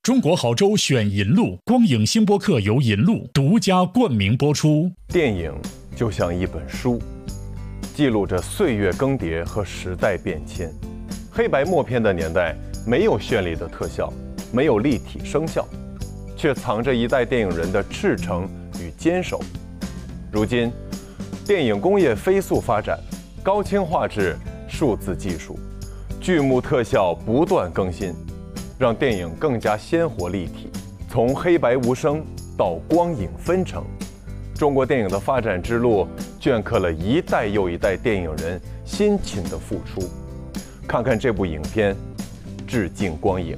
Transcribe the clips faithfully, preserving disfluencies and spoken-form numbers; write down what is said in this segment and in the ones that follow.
中国好州选银路，光影星播客由银路独家冠名播出。 电影就像一本书，记录着岁月更迭和时代变迁。黑白默片的年代，没有绚丽的特效，没有立体声效，却藏着一代电影人的赤诚与坚守。如今，电影工业飞速发展，高清画质、数字技术、剧目特效不断更新，让电影更加鲜活立体。从黑白无声到光影纷呈，中国电影的发展之路镌刻了一代又一代电影人辛勤的付出。看看这部影片，致敬光影。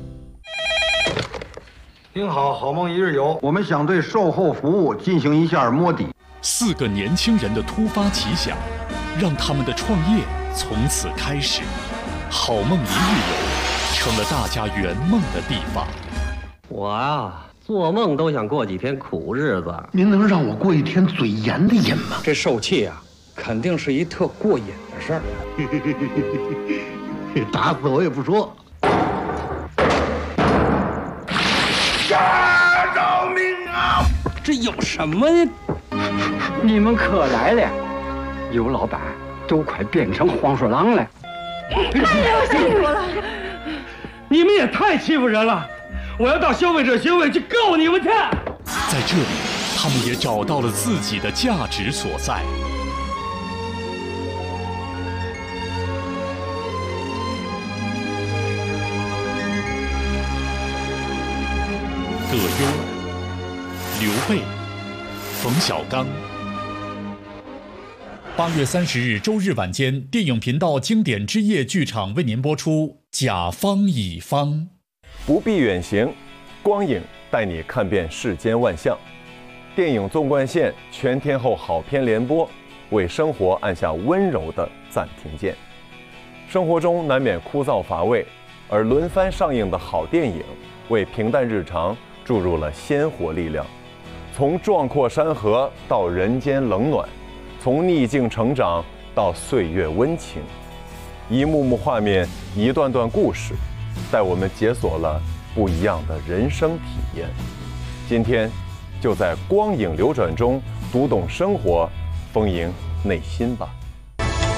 您好，好梦一日游，我们想对售后服务进行一下摸底。 四个年轻人的突发奇想，让他们的创业从此开始。好梦一日游成了大家圆梦的地方。 我啊，做梦都想过几天苦日子。 您能让我过一天嘴严的瘾吗？ 这受气啊，肯定是一特过瘾的事儿。 打死我也不说。 呀，饶命啊！这有什么呀？ 你们可来了，尤老板都快变成黄鼠狼了。 太有辛苦了！ 你们也太欺负人了！我要到消费者协会去告你们去！ 在这里，他们也找到了自己的价值所在。葛优、刘备、冯小刚。八月三十日周日晚间，电影频道经典之夜剧场为您播出《甲方乙方》。 不必远行，光影带你看遍世间万象。电影纵贯线全天候好片联播，为生活按下温柔的暂停键。生活中难免枯燥乏味，而轮番上映的好电影，为平淡日常注入了鲜活力量。从壮阔山河到人间冷暖，从逆境成长到岁月温情，一幕幕画面，一段段故事，带我们解锁了不一样的人生体验。今天，就在光影流转中读懂生活，丰盈内心吧。